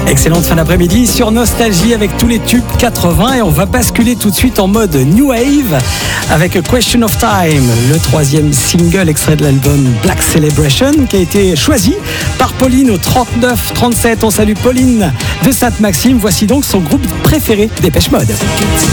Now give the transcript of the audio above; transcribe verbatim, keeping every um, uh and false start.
Excellente fin d'après-midi sur Nostalgie avec tous les tubes quatre-vingts et on va basculer tout de suite en mode New Wave avec A Question of Time, le troisième single extrait de l'album Black Celebration qui a été choisi par Pauline au trente-neuf trente-sept. On salue Pauline de Sainte-Maxime. Voici donc son groupe préféré, Dépêche Mode.